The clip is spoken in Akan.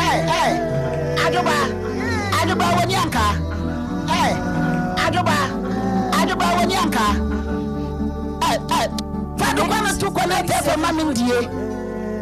Aduba wanyanka. Aduba wanyanka. Fadu kwa na tu kwa na tefe mamindie.